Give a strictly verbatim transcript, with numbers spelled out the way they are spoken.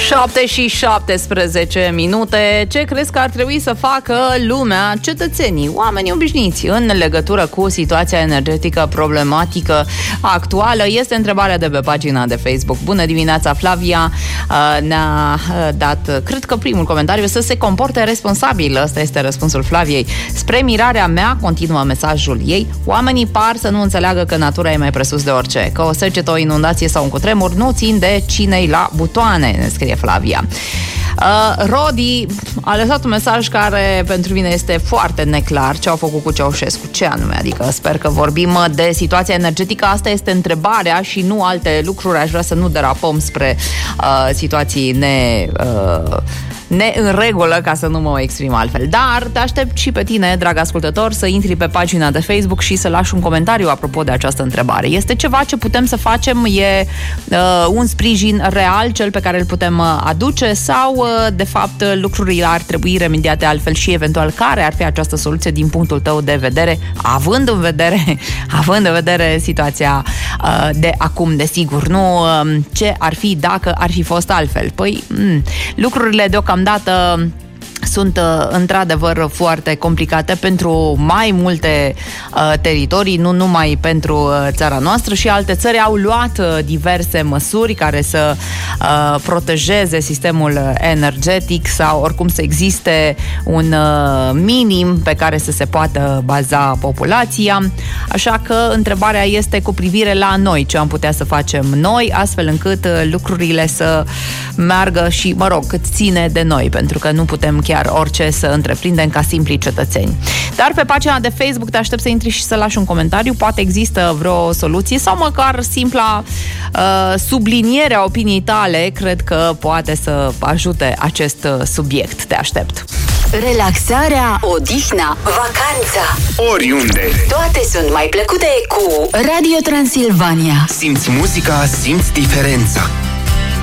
șapte și șaptesprezece minute. Ce crezi că ar trebui să facă lumea, cetățenii, oamenii obișnuiți în legătură cu situația energetică problematică actuală? Este întrebarea de pe pagina de Facebook. Bună dimineața, Flavia ne-a dat, cred că primul comentariu, să se comporte responsabil. Ăsta este răspunsul Flaviei. Spre mirarea mea, continuă mesajul ei, oamenii par să nu înțeleagă că natura e mai presus de orice, că o secetă, o inundație sau un cutremur nu țin de cine-i la butoane, ne scrie Flavia. Uh, Rodi a lăsat un mesaj care pentru mine este foarte neclar. Ce au făcut cu Ceaușescu? Ce anume? Adică sper că vorbim de situația energetică. Asta este întrebarea și nu alte lucruri. Aș vrea să nu derapăm spre uh, situații ne... Uh, ne în regulă, ca să nu mă exprim altfel. Dar te aștept și pe tine, drag ascultător, să intri pe pagina de Facebook și să lași un comentariu apropo de această întrebare. Este ceva ce putem să facem? E uh, un sprijin real, cel pe care îl putem aduce? Sau, uh, de fapt, lucrurile ar trebui remediate altfel și, eventual, care ar fi această soluție din punctul tău de vedere, având în vedere, având în vedere situația uh, de acum, desigur, nu uh, ce ar fi dacă ar fi fost altfel? Păi, m- lucrurile deocamdată dată sunt uh, într-adevăr foarte complicate pentru mai multe uh, teritorii, nu numai pentru uh, țara noastră, și alte țări au luat uh, diverse măsuri care să uh, protejeze sistemul energetic sau oricum să existe un uh, minim pe care să se poată baza populația. Așa că întrebarea este cu privire la noi, ce am putea să facem noi, astfel încât uh, lucrurile să meargă și, mă rog, cât ține de noi, pentru că nu putem chiar orice să întreprindem ca simpli cetățeni. Dar pe pagina de Facebook te aștept să intri și să lași un comentariu. Poate există vreo soluție sau măcar simpla uh, subliniere a opiniei tale. Cred că poate să ajute acest subiect. Te aștept. Relaxarea, odihna, vacanța, oriunde, toate sunt mai plăcute cu Radio Transilvania. Simți muzica, simți diferența.